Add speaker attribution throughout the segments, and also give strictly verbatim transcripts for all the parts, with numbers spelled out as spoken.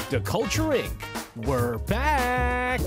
Speaker 1: The Culture Incorporated. We're back!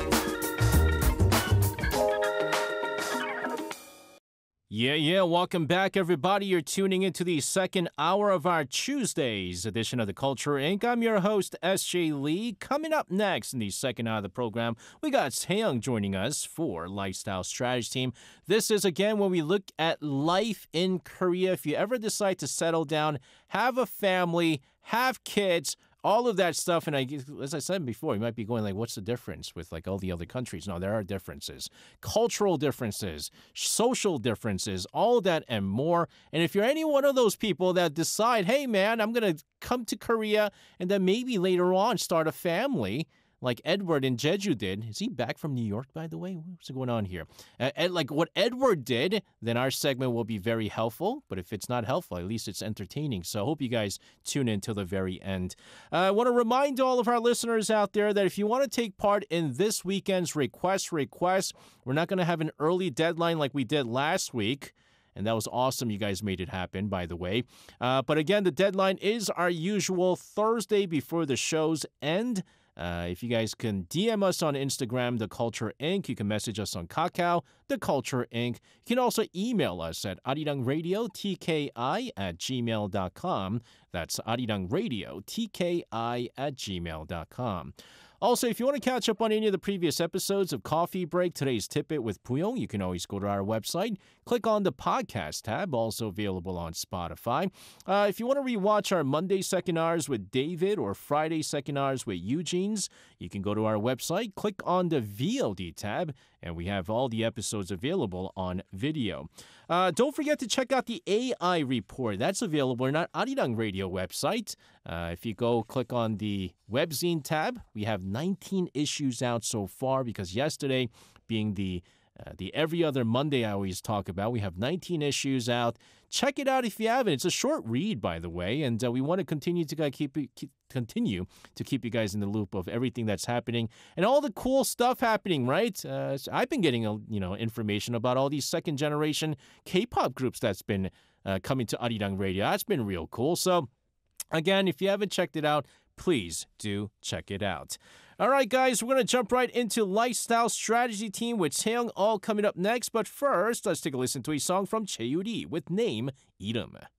Speaker 1: Yeah, yeah, welcome back, everybody. You're tuning into the second hour of our Tuesdays edition of The Culture Incorporated. I'm your host, S J Lee. Coming up next in the second hour of the program, we got Taeyong joining us for Lifestyle Strategy Team. This is, again, when we look at life in Korea. If you ever decide to settle down, have a family, have kids, all of that stuff, and I, as I said before, you might be going like, what's the difference with like all the other countries? No, there are differences. Cultural differences, social differences, all of that and more. And if you're any one of those people that decide, hey man, I'm going to come to Korea and then maybe later on start a family, like Edward in Jeju did. Is he back from New York, by the way? What's going on here? Uh, and like what Edward did, then our segment will be very helpful. But if it's not helpful, at least it's entertaining. So I hope you guys tune in till the very end. Uh, I want to remind all of our listeners out there that if you want to take part in this weekend's Request Request, we're not going to have an early deadline like we did last week. And that was awesome. You guys made it happen, by the way. Uh, but again, the deadline is our usual Thursday before the show's end. Uh, if you guys can D M us on Instagram, The Culture Incorporated. You can message us on Kakao, The Culture Incorporated. You can also email us at arirangradio, T K I at gmail dot com. That's arirangradio, T K I at gmail dot com. Also, if you want to catch up on any of the previous episodes of Coffee Break, Today's Tidbit with Puyong, you can always go to our website, click on the podcast tab, also available on Spotify. Uh, if you want to rewatch our Monday Second Hours with David or Friday Second Hours with Eugene's, you can go to our website, click on the V O D tab, and we have all the episodes available on video. Uh, don't forget to check out the A I report. That's available on our Arirang Radio website. Uh, if you go click on the webzine tab, we have nineteen issues out so far because yesterday being the Uh, the every other Monday I always talk about. We have nineteen issues out. Check it out if you haven't. It's a short read, by the way, and uh, we want to continue to uh, keep, keep continue to keep you guys in the loop of everything that's happening and all the cool stuff happening. Right? Uh, I've been getting uh, you know information about all these second generation K-pop groups that's been uh, coming to Arirang Radio. That's been real cool. So again, if you haven't checked it out, please do check it out. All right, guys, we're going to jump right into Lifestyle Strategy Team with Taeyong all coming up next. But first, let's take a listen to a song from Chae Yuri with name 이름.